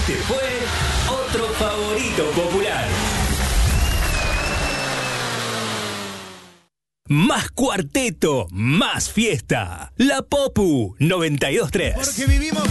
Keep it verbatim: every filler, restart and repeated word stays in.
Este fue otro favorito popular. Más cuarteto, más fiesta. La Popu noventa y dos tres. Porque vivimos